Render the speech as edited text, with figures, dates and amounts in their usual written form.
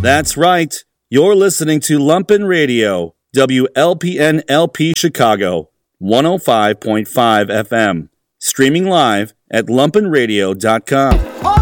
That's right. You're listening to Lumpen Radio, WLPN LP Chicago, 105.5 FM. Streaming live at lumpenradio.com.